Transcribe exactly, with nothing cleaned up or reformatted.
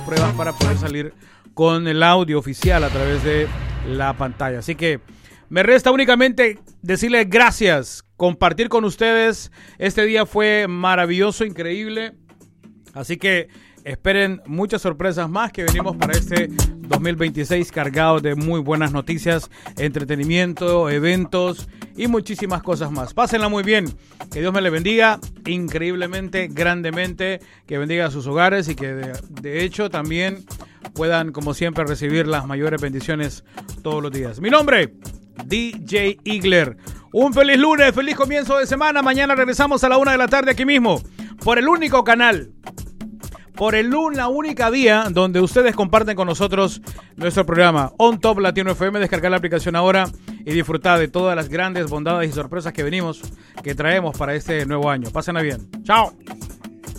pruebas para poder salir con el audio oficial a través de la pantalla. Así que me resta únicamente decirles gracias, compartir con ustedes. Este día fue maravilloso, increíble. Así que esperen muchas sorpresas más que venimos para este dos mil veintiséis cargado de muy buenas noticias, entretenimiento, eventos y muchísimas cosas más. Pásenla muy bien. Que Dios me les bendiga increíblemente, grandemente, que bendiga a sus hogares y que de, de hecho también puedan, como siempre, recibir las mayores bendiciones todos los días. Mi nombre, D J Igler. Un feliz lunes, feliz comienzo de semana. Mañana regresamos a la una de la tarde aquí mismo, por el único canal, por el la única vía donde ustedes comparten con nosotros nuestro programa On Top Latino F M. Descargar la aplicación ahora y disfrutar de todas las grandes bondades y sorpresas que venimos, que traemos para este nuevo año. Pásenla bien. Chao.